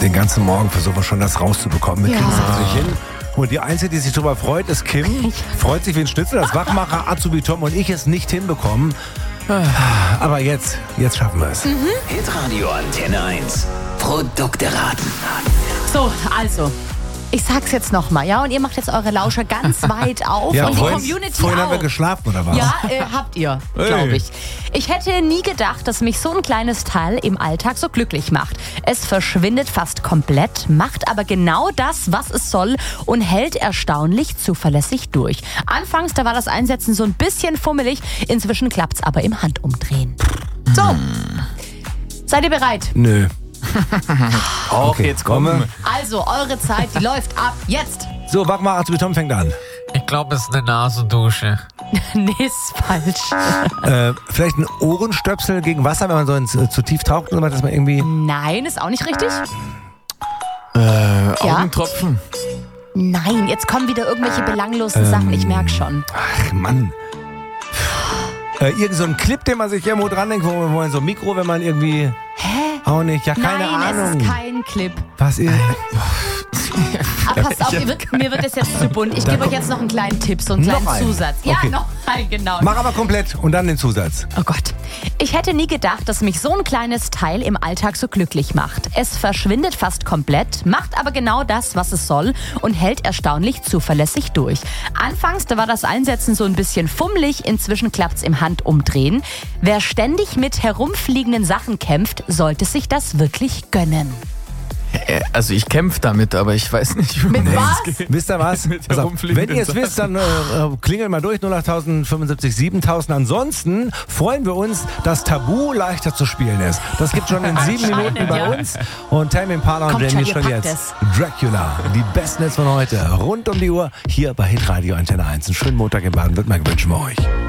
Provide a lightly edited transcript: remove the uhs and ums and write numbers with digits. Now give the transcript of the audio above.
den ganzen Morgen versuchen wir schon, das rauszubekommen. Wir kriegen es aber nicht hin. Und die Einzige, die sich darüber freut, ist Kim. Freut sich wie ein Schnitzel, dass Wachmacher, Azubi Tom und ich es nicht hinbekommen. Aber jetzt schaffen wir es. Hitradio Antenne 1. Produkte raten. So, also, ich sag's jetzt nochmal, ja? Und ihr macht jetzt eure Lauscher ganz weit auf Ja, und die vorhin Community haben wir auch. geschlafen, oder was? Ja, habt ihr, glaube ich. Ich hätte nie gedacht, dass mich so ein kleines Teil im Alltag so glücklich macht. Es verschwindet fast komplett, macht aber genau das, was es soll und hält erstaunlich zuverlässig durch. Anfangs, da war das Einsetzen so ein bisschen fummelig, inzwischen klappt's aber im Handumdrehen. So, seid ihr bereit? Nö. Okay, jetzt komm. Also, eure Zeit, die läuft ab jetzt. So, Wachmacher, Azubi Tom fängt an. Ich glaube, es ist eine Nasendusche. Nee, ist falsch. Vielleicht ein Ohrenstöpsel gegen Wasser, wenn man so zu tief taucht, oder dass man irgendwie... Nein, ist auch nicht richtig. Augentropfen. Nein, jetzt kommen wieder irgendwelche belanglosen Sachen, ich merke schon. Ach, Mann. Irgend so ein Clip, den man sich irgendwo dran denkt, wo man so ein Mikro, wenn man irgendwie... Hä? Auch nicht, ja, keine Nein, Ahnung. es ist kein Clip. Was ist... Aber passt auf, mir wird das jetzt zu bunt. Ich gebe euch jetzt noch einen kleinen Tipp, so einen kleinen Noch einen? Zusatz. Okay. Ja, noch einen, genau. Mach aber komplett und dann den Zusatz. Oh Gott. Ich hätte nie gedacht, dass mich so ein kleines Teil im Alltag so glücklich macht. Es verschwindet fast komplett, macht aber genau das, was es soll und hält erstaunlich zuverlässig durch. Anfangs, da war das Einsetzen so ein bisschen fummelig, inzwischen klappt's im Handumdrehen. Wer ständig mit herumfliegenden Sachen kämpft, sollte sich das wirklich gönnen. Also ich kämpfe damit, aber ich weiß nicht, wie Mit man was? das geht. Wisst ihr was? Mit Pass auf, herumfliegenden wenn ihr es wisst, dann klingelt mal durch 08000 75 7000. Ansonsten freuen wir uns, dass Tabu leichter zu spielen ist. Das gibt schon in 7 Minuten bei ja. uns. Und Tame Impala und Kommt Jamie schon, ihr schon packt jetzt. Dracula, die besten Hits von heute. Rund um die Uhr hier bei Hitradio Antenne 1. Einen schönen Montag in Baden-Württemberg wünschen wir euch.